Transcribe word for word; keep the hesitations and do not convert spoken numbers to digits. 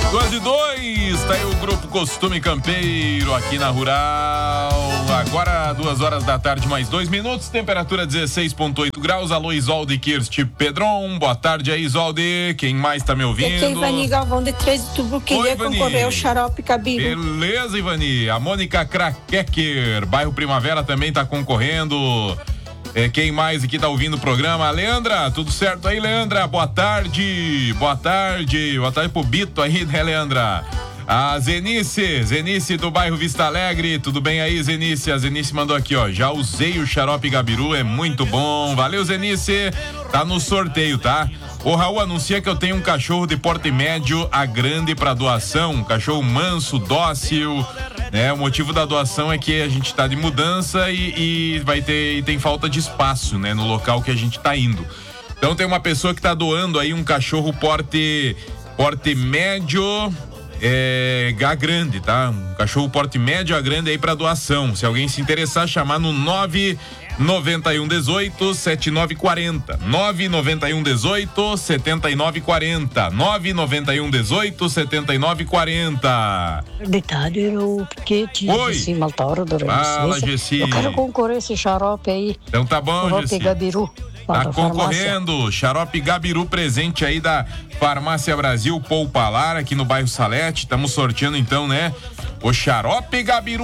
Duas e dois, tá aí o Grupo Costume Campeiro aqui na Rural. Agora, duas horas da tarde, mais dois minutos, temperatura dezesseis vírgula oito graus. Alô, Isolde e Kirsti Pedron. Boa tarde aí, Isolde. Quem mais tá me ouvindo? Aqui é Ivani Galvão, de três de outubro, queria concorrer ao xarope Gabiru. Beleza, Ivani. A Mônica Krakecker, bairro Primavera, também tá concorrendo. É, quem mais aqui tá ouvindo o programa? Leandra, tudo certo aí, Leandra? Boa tarde, boa tarde, boa tarde pro Bito aí, né, Leandra? A Zenice, Zenice do bairro Vista Alegre, tudo bem aí, Zenice? A Zenice mandou aqui, ó, já usei o xarope Gabiru, é muito bom, valeu, Zenice, tá no sorteio, tá? O Raul anuncia que eu tenho um cachorro de porte médio a grande para doação, um cachorro manso, dócil, né? O motivo da doação é que a gente tá de mudança e, e vai ter, e tem falta de espaço, né? No local que a gente tá indo. Então tem uma pessoa que tá doando aí um cachorro porte, porte médio, é, a grande, tá? Um cachorro porte médio a grande aí para doação. Se alguém se interessar, chamar no nove nove um um, sete nove quatro zero. nove nove um um, sete nove quatro zero. nove nove um um, sete nove quatro zero. Detalhe, eu Piquete, Oi. Gessi Maltauro, do Fala, Gessi. Eu quero concorrer esse xarope aí. Então tá bom, Xarope Gessi. Gabiru. lá Tá da concorrendo, farmácia. xarope Gabiru presente aí da Farmácia Brasil Poupalar aqui no bairro Salete. Estamos sorteando então, né? O xarope Gabiru.